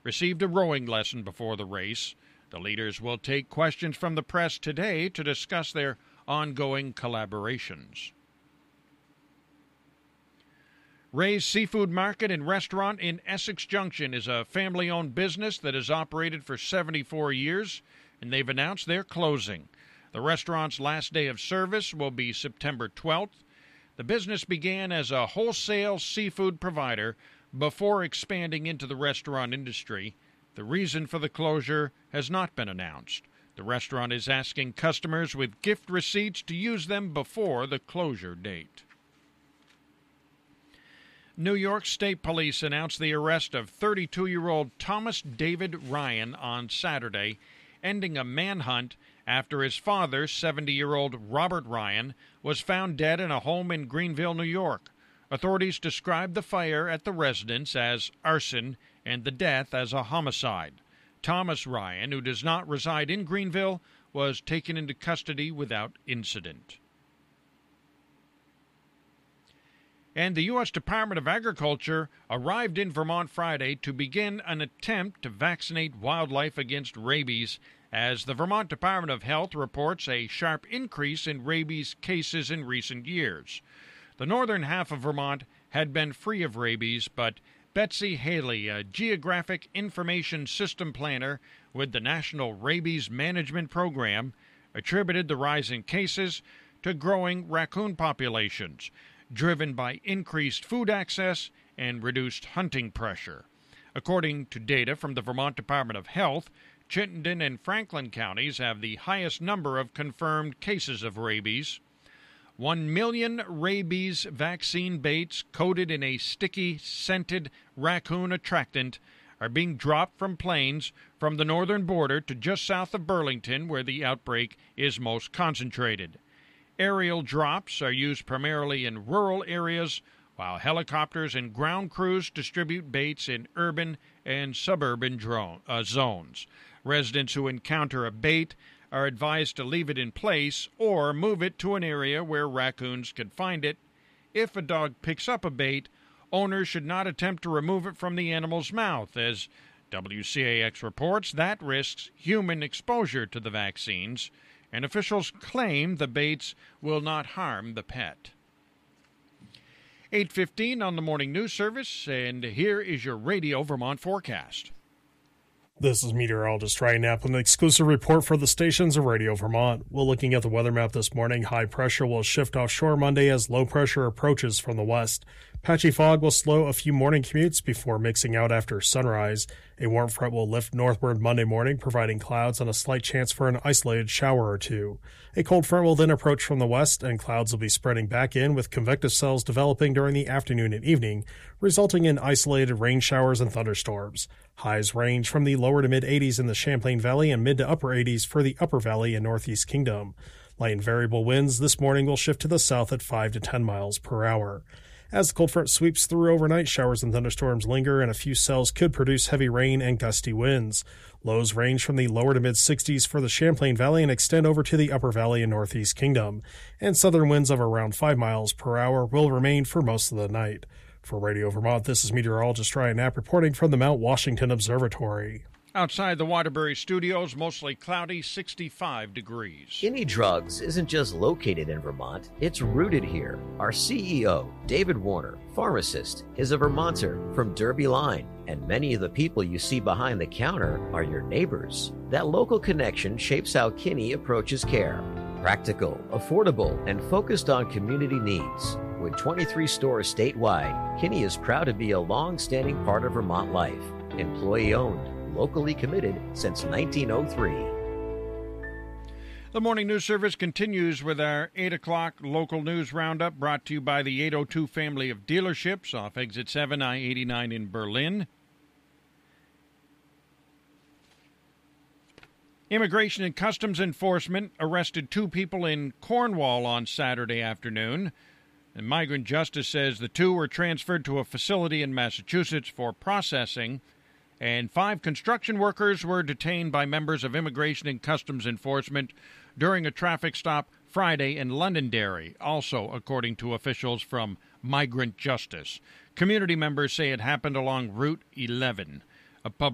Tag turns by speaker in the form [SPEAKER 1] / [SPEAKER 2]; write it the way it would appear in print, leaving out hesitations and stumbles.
[SPEAKER 1] received a rowing lesson before the race. The leaders will take questions from the press today to discuss their ongoing collaborations. Ray's Seafood Market and Restaurant in Essex Junction is a family-owned business that has operated for 74 years, and they've announced they're closing. The restaurant's last day of service will be September 12th. The business began as a wholesale seafood provider before expanding into the restaurant industry. The reason for the closure has not been announced. The restaurant is asking customers with gift receipts to use them before the closure date. New York State Police announced the arrest of 32-year-old Thomas David Ryan on Saturday, ending a manhunt after his father, 70-year-old Robert Ryan, was found dead in a home in Greenville, New York. Authorities described the fire at the residence as arson and the death as a homicide. Thomas Ryan, who does not reside in Greenville, was taken into custody without incident. And the U.S. Department of Agriculture arrived in Vermont Friday to begin an attempt to vaccinate wildlife against rabies, as the Vermont Department of Health reports a sharp increase in rabies cases in recent years. The northern half of Vermont had been free of rabies, but Betsy Haley, a Geographic Information System planner with the National Rabies Management Program, attributed the rise in cases to growing raccoon populations, driven by increased food access and reduced hunting pressure. According to data from the Vermont Department of Health, Chittenden and Franklin counties have the highest number of confirmed cases of rabies. 1 million rabies vaccine baits coated in a sticky, scented raccoon attractant are being dropped from planes from the northern border to just south of Burlington, where the outbreak is most concentrated. Aerial drops are used primarily in rural areas, while helicopters and ground crews distribute baits in urban and suburban zones. Residents who encounter a bait are advised to leave it in place or move it to an area where raccoons can find it. If a dog picks up a bait, owners should not attempt to remove it from the animal's mouth, as WCAX reports that risks human exposure to the vaccines, and officials claim the baits will not harm the pet. 8:15 on the morning news service, and here is your Radio Vermont forecast.
[SPEAKER 2] This is meteorologist Ryan Knapp with an exclusive report for the stations of Radio Vermont. We're looking at the weather map this morning. High pressure will shift offshore Monday as low pressure approaches from the west. Patchy fog will slow a few morning commutes before mixing out after sunrise. A warm front will lift northward Monday morning, providing clouds and a slight chance for an isolated shower or two. A cold front will then approach from the west, and clouds will be spreading back in with convective cells developing during the afternoon and evening, resulting in isolated rain showers and thunderstorms. Highs range from the lower to mid-80s in the Champlain Valley and mid to upper 80s for the Upper Valley and Northeast Kingdom. Light and variable winds this morning will shift to the south at 5 to 10 miles per hour. As the cold front sweeps through overnight, showers and thunderstorms linger, and a few cells could produce heavy rain and gusty winds. Lows range from the lower to mid-60s for the Champlain Valley and extend over to the Upper Valley and Northeast Kingdom. And southern winds of around 5 miles per hour will remain for most of the night. For Radio Vermont, this is meteorologist Ryan Knapp reporting from the Mount Washington Observatory.
[SPEAKER 1] Outside the Waterbury Studios, mostly cloudy, 65 degrees.
[SPEAKER 3] Kinney Drugs isn't just located in Vermont, it's rooted here. Our CEO, David Warner, pharmacist, is a Vermonter from Derby Line, and many of the people you see behind the counter are your neighbors. That local connection shapes how Kinney approaches care. Practical, affordable, and focused on community needs. With 23 stores statewide, Kinney is proud to be a long-standing part of Vermont life. Employee-owned, locally committed since 1903.
[SPEAKER 1] The morning news service continues with our 8 o'clock local news roundup, brought to you by the 802 family of dealerships off Exit 7, I-89 in Berlin. Immigration and Customs Enforcement arrested 2 people in Cornwall on Saturday afternoon. And Migrant Justice says the 2 were transferred to a facility in Massachusetts for processing, and 5 construction workers were detained by members of Immigration and Customs Enforcement during a traffic stop Friday in Londonderry, also according to officials from Migrant Justice. Community members say it happened along Route 11. A public